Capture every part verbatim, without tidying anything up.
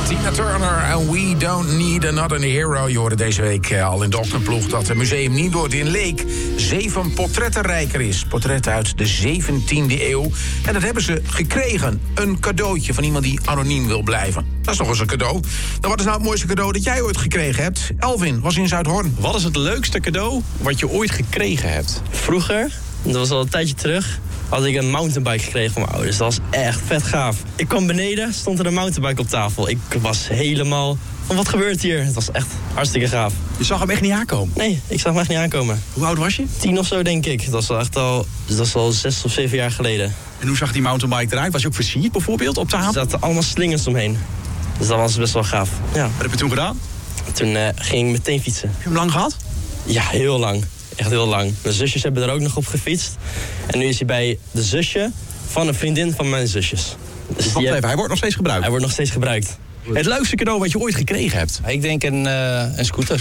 Tina Turner en We Don't Need Another Hero. Je hoorde deze week al in de ochtendploeg dat het museum Nienwoord in Leek zeven portretten rijker is. Portretten uit de zeventiende eeuw. En dat hebben ze gekregen. Een cadeautje van iemand die anoniem wil blijven. Dat is toch eens een cadeau. Nou, wat is nou het mooiste cadeau dat jij ooit gekregen hebt? Elvin was in Zuidhorn. Wat is het leukste cadeau wat je ooit gekregen hebt? Vroeger, dat was al een tijdje terug, had ik een mountainbike gekregen van mijn ouders. Dat was echt vet gaaf. Ik kwam beneden, stond er een mountainbike op tafel. Ik was helemaal van wat gebeurt hier? Het was echt hartstikke gaaf. Je zag hem echt niet aankomen? Nee, ik zag hem echt niet aankomen. Hoe oud was je? Tien of zo, denk ik. Dat was wel echt al, dat was al zes of zeven jaar geleden. En hoe zag die mountainbike eruit? Was je ook versierd bijvoorbeeld op tafel? Er zaten allemaal slingers omheen. Dus dat was best wel gaaf. Ja. Wat heb je toen gedaan? Toen uh, ging ik meteen fietsen. Heb je hem lang gehad? Ja, heel lang. Echt heel lang. Mijn zusjes hebben er ook nog op gefietst. En nu is hij bij de zusje van een vriendin van mijn zusjes. Dus Wacht even, heb... hij wordt nog steeds gebruikt? Hij wordt nog steeds gebruikt. Het leukste cadeau wat je ooit gekregen hebt? Ik denk een, uh, een scooter.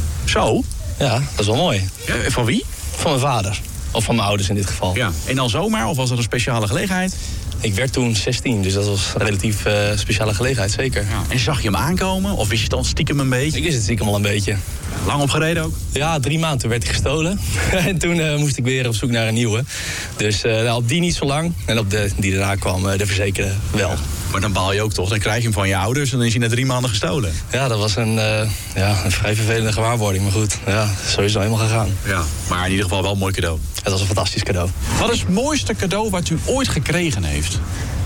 Zo? Ja, dat is wel mooi. Ja, van wie? Van mijn vader. Of van mijn ouders in dit geval. Ja. En dan zomaar? Of was dat een speciale gelegenheid? Ik werd toen zestien, dus dat was een relatief uh, speciale gelegenheid, zeker. Ja. En zag je hem aankomen? Of wist je het al stiekem een beetje? Ik wist het stiekem al een beetje. Lang opgereden ook? Ja, drie maanden toen werd hij gestolen. En toen uh, moest ik weer op zoek naar een nieuwe. Dus uh, nou, op die niet zo lang. En op de die daarna kwam, uh, de verzekerde wel. Ja. Maar dan baal je ook toch? Dan krijg je hem van je ouders en dan is hij na drie maanden gestolen. Ja, dat was een, uh, ja, een vrij vervelende gewaarwording. Maar goed, ja, zo is het helemaal gegaan. Ja, maar in ieder geval wel een mooi cadeau. Het was een fantastisch cadeau. Wat is het mooiste cadeau wat u ooit gekregen heeft?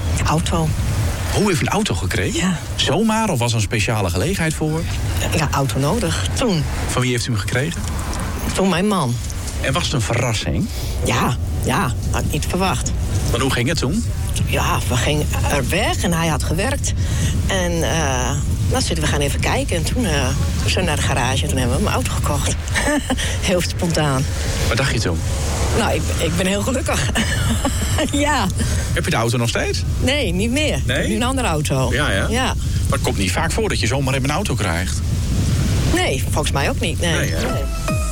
Auto. Hoe heeft u een auto gekregen? Ja. Zomaar of was er een speciale gelegenheid voor? Ja, auto nodig. Toen. Van wie heeft u hem gekregen? Toen mijn man. En was het een verrassing? Ja, ja, had ik niet verwacht. Maar hoe ging het toen? Ja, we gingen er weg en hij had gewerkt. En uh, dan zitten we gaan even kijken. En toen, uh, toen zijn we naar de garage en toen hebben we mijn auto gekocht. Heel spontaan. Wat dacht je toen? Nou, ik, ik ben heel gelukkig. Ja. Heb je de auto nog steeds? Nee, niet meer. Nee? Nu een andere auto. Ja, ja. Ja. Maar het komt niet vaak voor dat je zomaar even een auto krijgt. Nee, volgens mij ook niet. Nee. Nee, hè? Nee.